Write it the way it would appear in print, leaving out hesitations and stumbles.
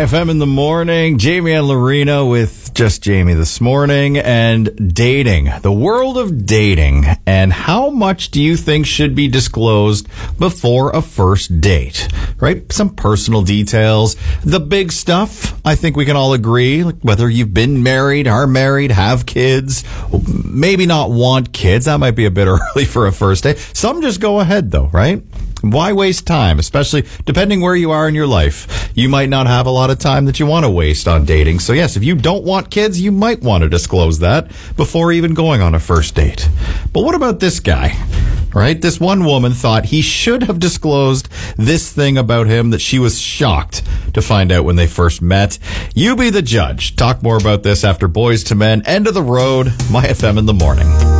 FM in the morning. Jamie and Lorena with Just Jamie this morning. And dating. The world of dating. And how much do you think should be disclosed before a first date? Right? Some personal details. The big stuff, I think we can all agree. Like whether you've been married, are married, have kids, maybe not want kids. That might be a bit early for a first date. Some just go ahead though, right? Why waste time, especially depending where you are in your life? You might not have a lot of time that you want to waste on dating. So yes, if you don't want kids, you might want to disclose that before even going on a first date. But what about this guy? Right? This one woman thought he should have disclosed this thing about him that she was shocked to find out when they first met. You be the judge. Talk more about this after Boys to Men, End of the Road, My FM in the morning.